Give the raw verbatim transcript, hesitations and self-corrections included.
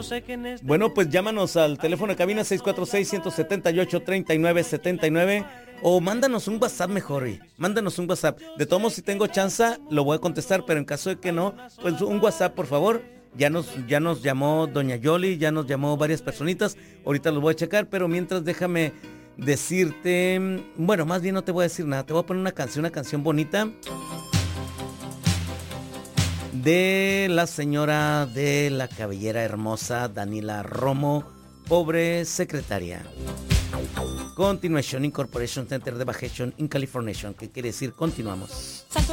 Bueno, pues llámanos al teléfono de cabina seis cuatro seis, uno siete ocho, tres nueve siete nueve o mándanos un WhatsApp mejor, oye. Mándanos un WhatsApp. De todos modos, si tengo chance, lo voy a contestar, pero en caso de que no, pues un WhatsApp, por favor. Ya nos, ya nos llamó Doña Yoli, ya nos llamó varias personitas. Ahorita los voy a checar, pero mientras déjame decirte, bueno, más bien no te voy a decir nada. Te voy a poner una canción, una canción bonita de la señora de la cabellera hermosa, Daniela Romo, pobre secretaria. Continuation Incorporation Center de Vacation in California, ¿qué quiere decir? Continuamos.